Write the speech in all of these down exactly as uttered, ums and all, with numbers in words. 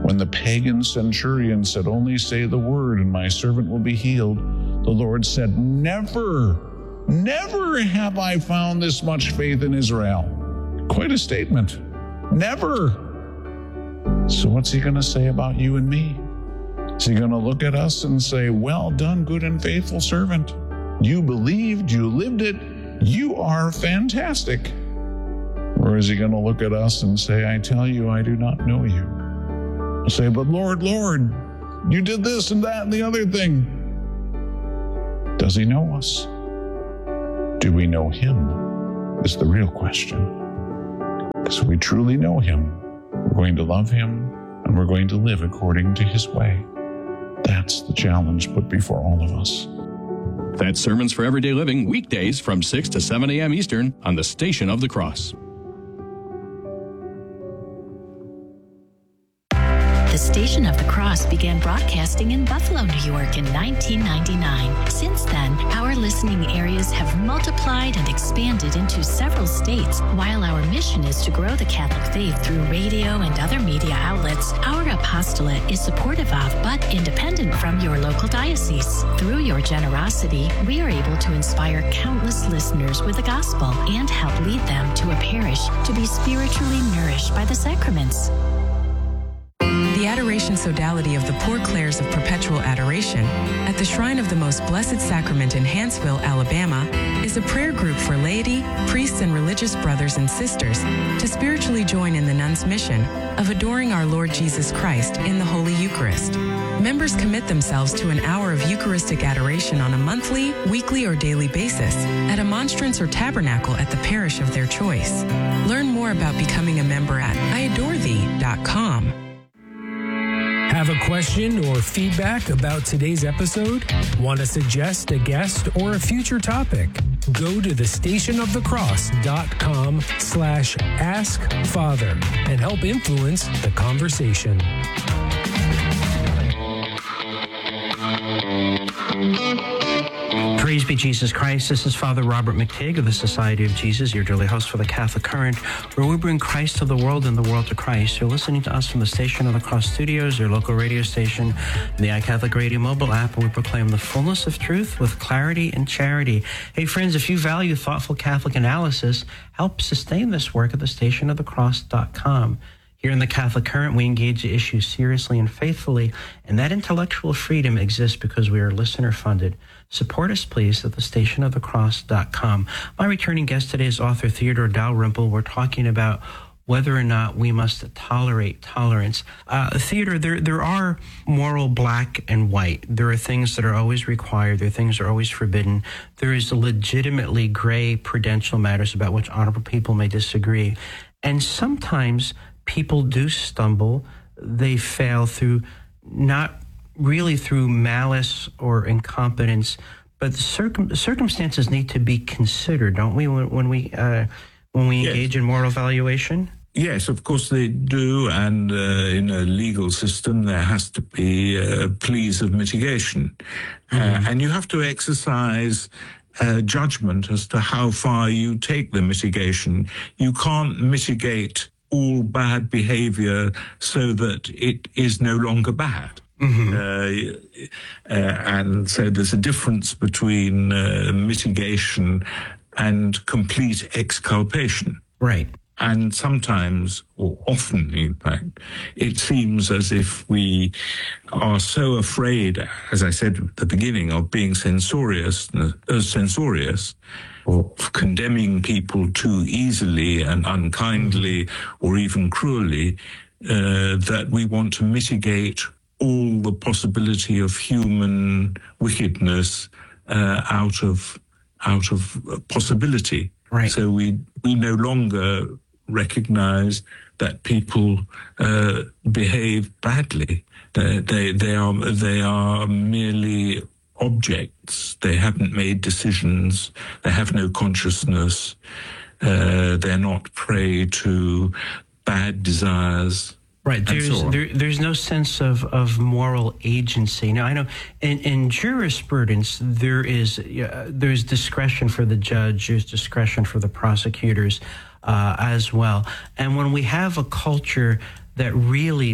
When the pagan centurion said, only say the word and my servant will be healed, the Lord said, never, never have I found this much faith in Israel. Quite a statement. Never. So what's he going to say about you and me? Is he going to look at us and say, well done, good and faithful servant. You believed, you lived it, you are fantastic. Or is he going to look at us and say, I tell you, I do not know you. He'll say, but Lord, Lord, you did this and that and the other thing. Does he know us? Do we know him? Is the real question. Because if we truly know him, we're going to love him and we're going to live according to his way. That's the challenge put before all of us. That's Sermons for Everyday Living, weekdays from six to seven a.m. Eastern on the Station of the Cross. The Station of the Cross began broadcasting in Buffalo, New York in nineteen ninety-nine. Since then, our listening areas have multiplied and expanded into several states. While our mission is to grow the Catholic faith through radio and other media outlets, our apostolate is supportive of but independent from your local diocese. Through your generosity, we are able to inspire countless listeners with the gospel and help lead them to a parish to be spiritually nourished by the sacraments. The Adoration Sodality of the Poor Clares of Perpetual Adoration at the Shrine of the Most Blessed Sacrament in Hanceville, Alabama, is a prayer group for laity, priests, and religious brothers and sisters to spiritually join in the nuns' mission of adoring our Lord Jesus Christ in the Holy Eucharist. Members commit themselves to an hour of Eucharistic adoration on a monthly, weekly, or daily basis at a monstrance or tabernacle at the parish of their choice. Learn more about becoming a member at I adore thee dot com. Have a question or feedback about today's episode? Want to suggest a guest or a future topic? Go to the station of the cross dot com slash ask father and help influence the conversation. Praise be Jesus Christ. This is Father Robert McTigg of the Society of Jesus, your daily host for the Catholic Current, where we bring Christ to the world and the world to Christ. You're listening to us from the Station of the Cross Studios, your local radio station, the iCatholic Radio mobile app, where we proclaim the fullness of truth with clarity and charity. Hey, friends, if you value thoughtful Catholic analysis, help sustain this work at the station of the cross dot com. Here in the Catholic Current, we engage the issues seriously and faithfully, and that intellectual freedom exists because we are listener-funded. Support us, please, at the station of the cross dot com. My returning guest today is author Theodore Dalrymple. We're talking about whether or not we must tolerate tolerance. Uh, Theodore, there, there are moral black and white. There are things that are always required. There are things that are always forbidden. There is legitimately gray prudential matters about which honorable people may disagree. And sometimes people do stumble. They fail through not really through malice or incompetence, but the circum- circumstances need to be considered, don't we, when, when we uh, when we engage yes. in moral evaluation? Yes, of course they do, and uh, in a legal system there has to be uh, pleas of mitigation. Mm-hmm. Uh, and you have to exercise uh, judgment as to how far you take the mitigation. You can't mitigate all bad behavior so that it is no longer bad. Mm-hmm. Uh, uh, and so there's a difference between uh, mitigation and complete exculpation. Right. And sometimes, or often, in fact, it seems as if we are so afraid, as I said at the beginning, of being censorious, uh, censorious, or condemning people too easily and unkindly, or even cruelly, uh, that we want to mitigate all the possibility of human wickedness uh, out of out of possibility. Right. So we we no longer recognize that people uh, behave badly. They, they they are they are merely objects. They haven't made decisions. They have no consciousness. Uh, they're not prey to bad desires. Right. There's so there, there's no sense of, of moral agency. Now, I know in, in jurisprudence there is uh, there's discretion for the judge, there's discretion for the prosecutors uh, as well. And when we have a culture that really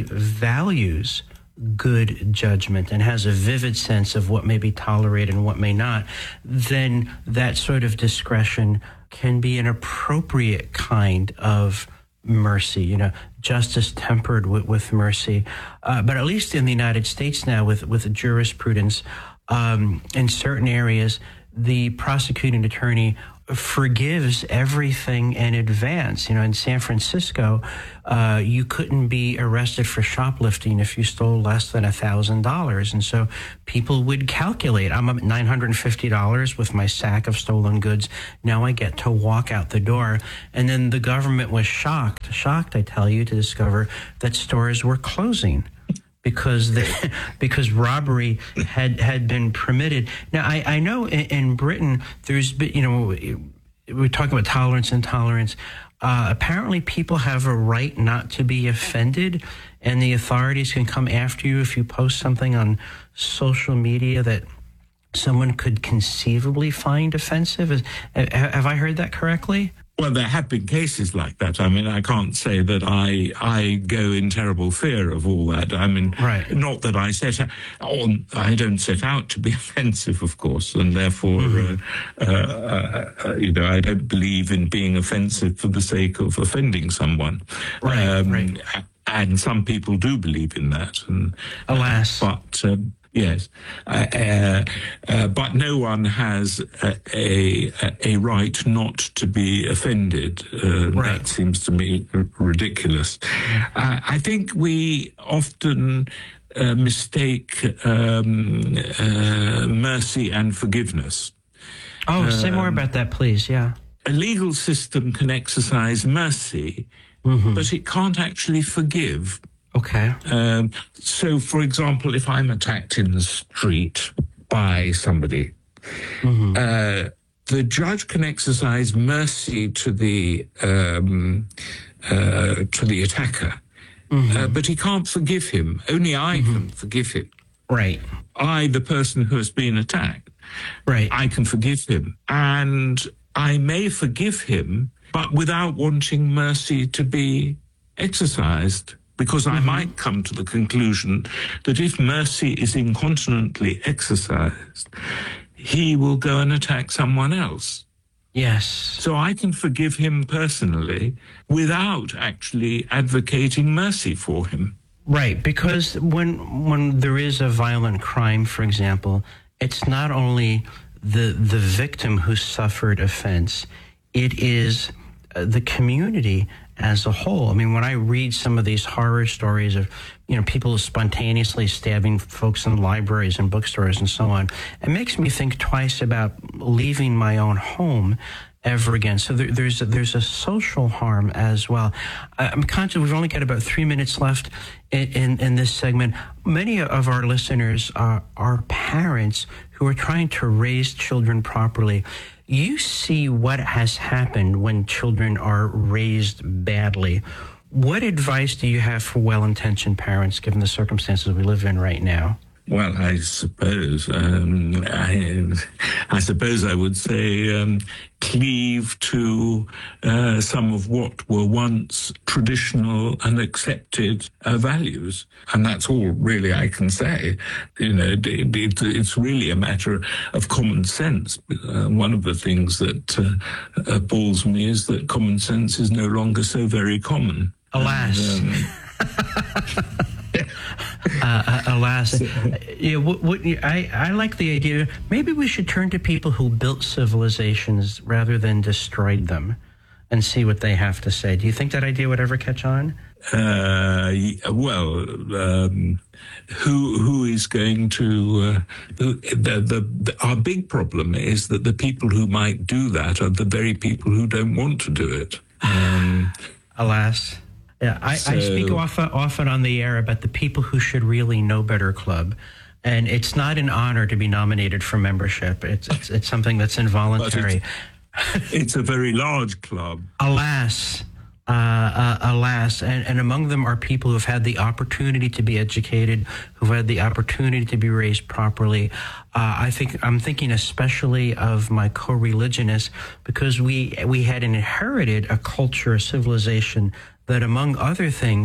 values good judgment and has a vivid sense of what may be tolerated and what may not, then that sort of discretion can be an appropriate kind of mercy, you know, justice tempered with, with mercy. Uh, but at least in the United States now, with, with the jurisprudence, um, in certain areas, the prosecuting attorney forgives everything in advance. You know, in San Francisco, uh, you couldn't be arrested for shoplifting if you stole less than a thousand dollars. And so people would calculate, I'm at nine hundred fifty dollars with my sack of stolen goods. Now I get to walk out the door. And then the government was shocked, shocked, I tell you, to discover that stores were closing. Because they, because robbery had, had been permitted. Now, I, I know in, in Britain, there's been, you know, we're talking about tolerance and intolerance. Uh, apparently, people have a right not to be offended, and the authorities can come after you if you post something on social media that someone could conceivably find offensive. Is, have I heard that correctly? Well, there have been cases like that. I mean, I can't say that I I go in terrible fear of all that. I mean, right. Not that I set out, on, I don't set out to be offensive, of course, and therefore, mm-hmm. uh, uh, uh, you know, I don't believe in being offensive for the sake of offending someone. Right, um, right. And some people do believe in that. And, Alas. Uh, but... Um, Yes, uh, uh, uh, but no one has a, a, a right not to be offended. Uh, right. That seems to me r- ridiculous. Uh, I think we often uh, mistake um, uh, mercy and forgiveness. Oh, say um, more about that, please. Yeah. A legal system can exercise mercy, mm-hmm. but it can't actually forgive. Okay. Um, so, for example, if I'm attacked in the street by somebody, mm-hmm. uh, the judge can exercise mercy to the um, uh, to the attacker, mm-hmm. uh, but he can't forgive him. Only I mm-hmm. can forgive him. Right. I, the person who has been attacked, right. I can forgive him, and I may forgive him, but without wanting mercy to be exercised. Because I mm-hmm. might come to the conclusion that if mercy is incontinently exercised, he will go and attack someone else. Yes. So I can forgive him personally without actually advocating mercy for him. Right, because when when there is a violent crime, for example, it's not only the the victim who suffered offense, it is uh, the community as a whole. I mean, when I read some of these horror stories of, you know, people spontaneously stabbing folks in libraries and bookstores and so on, it makes me think twice about leaving my own home ever again. So there, there's a, there's a social harm as well. I'm conscious we've only got about three minutes left in, in, in this segment. Many of our listeners are, are parents who are trying to raise children properly. You see what has happened when children are raised badly. What advice do you have for well-intentioned parents, given the circumstances we live in right now? Well, I suppose, um, I, I suppose I would say um, cleave to uh, some of what were once traditional and accepted uh, values. And that's all really I can say. You know, it, it, it's really a matter of common sense. Uh, one of the things that uh, appalls me is that common sense is no longer so very common. Alas. And, um, Uh, alas, yeah, what, what, I, I like the idea. Maybe we should turn to people who built civilizations rather than destroyed them and see what they have to say. Do you think that idea would ever catch on? Uh, well, um, who who is going to? Uh, the, the, the our big problem is that the people who might do that are the very people who don't want to do it. Um, Alas. Yeah, I, so, I speak often, often on the air about the people who should really know better club. And it's not an honor to be nominated for membership. It's it's, it's something that's involuntary. It's, it's a very large club. Alas. Uh, uh, alas. And, and among them are people who have had the opportunity to be educated, who've had the opportunity to be raised properly. Uh, I think I'm thinking especially of my co-religionists, because we we had inherited a culture, a civilization that, among other things,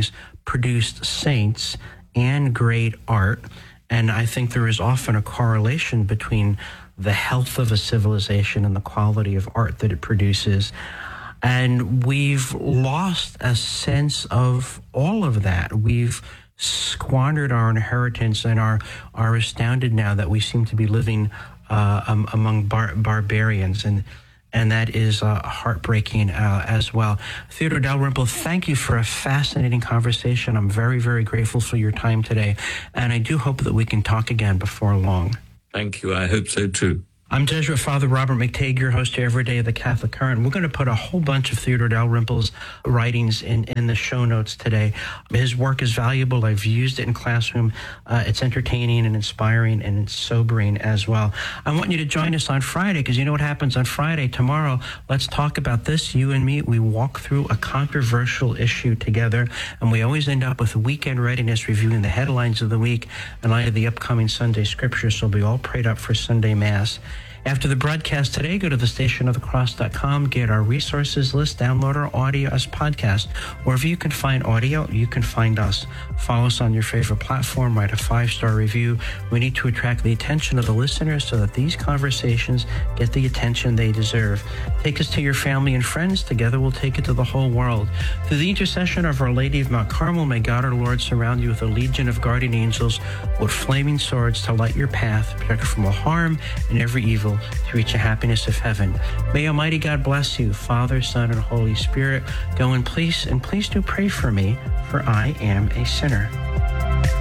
produced saints and great art. And I think there is often a correlation between the health of a civilization and the quality of art that it produces. And we've lost a sense of all of that. We've squandered our inheritance and are, are astounded now that we seem to be living uh, um, among bar- barbarians. And And that is uh, heartbreaking uh, as well. Theodore Dalrymple, thank you for a fascinating conversation. I'm very, very grateful for your time today. And I do hope that we can talk again before long. Thank you. I hope so too. I'm Jesuit Father Robert McTeigue, your host here every day of the Catholic Current. We're going to put a whole bunch of Theodore Dalrymple's writings in, in the show notes today. His work is valuable. I've used it in classroom. Uh, it's entertaining and inspiring and it's sobering as well. I want you to join us on Friday because you know what happens on Friday. Tomorrow, let's talk about this. You and me, we walk through a controversial issue together, and we always end up with a weekend readiness reviewing the headlines of the week in light of the upcoming Sunday scripture. So we'll be all prayed up for Sunday Mass. After the broadcast today, go to the station of the cross dot com, get our resources list, download our audio as podcast. Wherever you can find audio, you can find us. Follow us on your favorite platform, write a five-star review. We need to attract the attention of the listeners so that these conversations get the attention they deserve. Take us to your family and friends. Together we'll take it to the whole world. Through the intercession of Our Lady of Mount Carmel, may God our Lord surround you with a legion of guardian angels with flaming swords to light your path, protect you from all harm and every evil, to reach the happiness of heaven. May Almighty God bless you, Father, Son, and Holy Spirit. Go in peace, and please do pray for me, for I am a sinner.